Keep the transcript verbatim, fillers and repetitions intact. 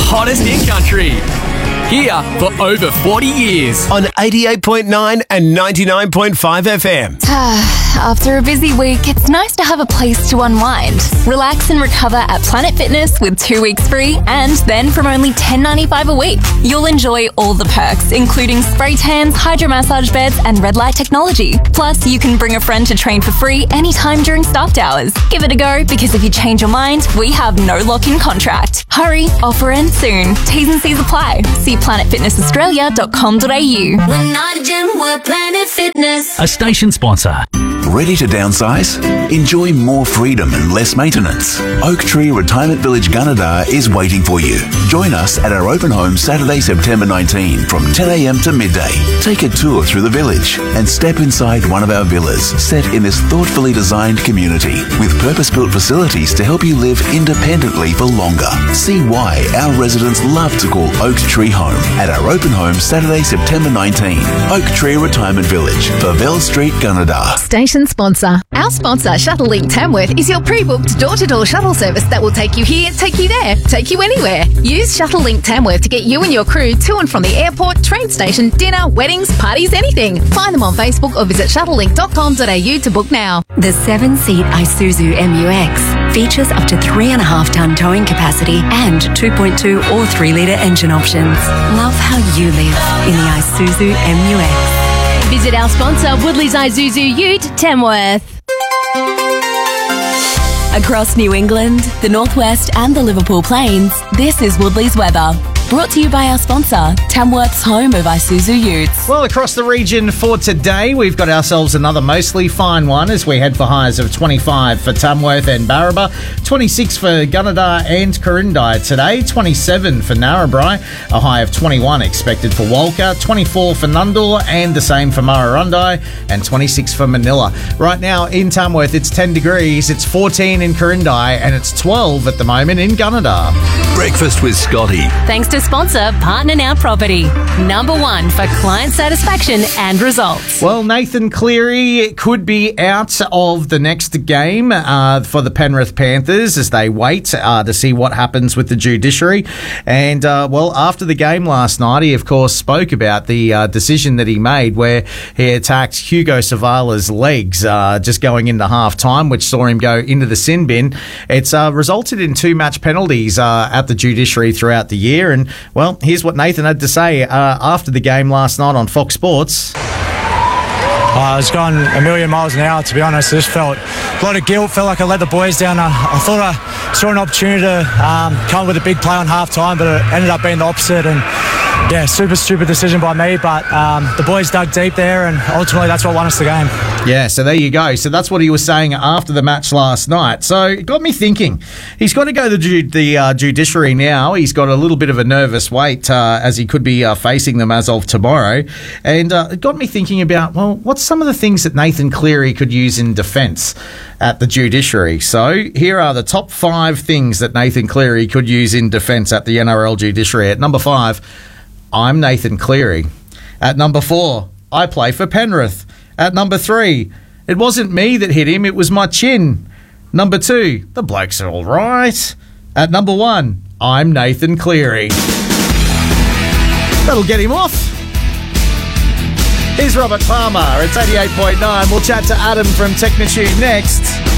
hottest in country. Here for over forty years. On eighty-eight point nine and ninety-nine point five F M. After a busy week, it's nice to have a place to unwind. Relax and recover at Planet Fitness with two weeks free, and then from only ten dollars ninety-five a week. You'll enjoy all the perks, including spray tans, hydro massage beds, and red light technology. Plus, you can bring a friend to train for free anytime during staffed hours. Give it a go, because if you change your mind, we have no lock-in contract. Hurry, offer ends soon. T's and C's apply. See planet fitness australia dot com dot a u. We're not a gym, we're Planet Fitness. A station sponsor. Ready to downsize? Enjoy more freedom and less maintenance. Oak Tree Retirement Village Gunnedah is waiting for you. Join us at our open home Saturday, September nineteenth from ten a m to midday. Take a tour through the village and step inside one of our villas set in this thoughtfully designed community with purpose-built facilities to help you live independently for longer. See why our residents love to call Oak Tree home at our open home Saturday, September nineteenth. Oak Tree Retirement Village, Favell Street, Gunnedah. Station sponsor. Our sponsor, Shuttlelink Tamworth, is your pre-booked door-to-door shuttle service that will take you here, take you there, take you anywhere. Use Shuttlelink Tamworth to get you and your crew to and from the airport, train station, dinner, weddings, parties, anything. Find them on Facebook or visit shuttlelink dot com dot a u to book now. The seven-seat Isuzu M U X features up to three and a half ton towing capacity and two point two or three litre engine options. Love how you live in the Isuzu M U X. Visit our sponsor, Woodley's Isuzu Ute, Tamworth. Across New England, the Northwest and the Liverpool Plains, this is Woodley's weather. Brought to you by our sponsor, Tamworth's home of Isuzu Utes. Well, across the region for today, we've got ourselves another mostly fine one as we head for highs of twenty-five for Tamworth and Barraba, twenty-six for Gunnedah and Corindai today, twenty-seven for Narrabri, a high of twenty-one expected for Walker, twenty-four for Nundle and the same for Murrurundi, and twenty-six for Manila. Right now in Tamworth, it's ten degrees, it's fourteen in Corindai, and it's twelve at the moment in Gunnedah. Breakfast with Scotty. Thanks to sponsor Partner Now Property, number one for client satisfaction and results. Well, Nathan Cleary could be out of the next game uh, for the Penrith Panthers as they wait uh, to see what happens with the judiciary. And, uh, well, after the game last night, he, of course, spoke about the uh, decision that he made where he attacked Hugo Savala's legs uh, just going into half-time, which saw him go into the sin bin. It's uh, resulted in two match penalties uh, at the judiciary throughout the year. And, well, here's what Nathan had to say uh, after the game last night on Fox Sports. Uh, I was going a million miles an hour, to be honest. I just felt a lot of guilt, felt like I let the boys down. I, I thought I saw an opportunity to um, come with a big play on half-time, but it ended up being the opposite. And, yeah, super stupid decision by me, but um, the boys dug deep there, and ultimately that's what won us the game. Yeah, so there you go. So that's what he was saying after the match last night. So it got me thinking. He's got to go to the, ju- the uh, judiciary now. He's got a little bit of a nervous wait uh, as he could be uh, facing them as of tomorrow. And uh, it got me thinking about, well, what's some of the things that Nathan Cleary could use in defence at the judiciary? So here are the top five things that Nathan Cleary could use in defence at the N R L judiciary. At number five, I'm Nathan Cleary. At number four, I play for Penrith. At number three, it wasn't me that hit him, it was my chin. Number two, the blokes are all right. At number one, I'm Nathan Cleary. That'll get him off. Here's Robert Palmer. It's eighty-eight point nine. We'll chat to Adam from Technitube next.